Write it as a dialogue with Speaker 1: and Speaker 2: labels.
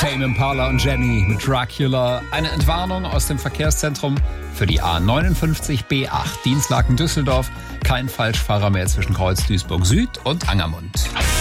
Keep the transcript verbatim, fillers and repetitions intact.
Speaker 1: Tame Impala und Jenny mit Dracula. Eine Entwarnung aus dem Verkehrszentrum für die A neunundfünfzig B acht Dienstlaken Düsseldorf. Kein Falschfahrer mehr zwischen Kreuz Duisburg Süd und Angermund.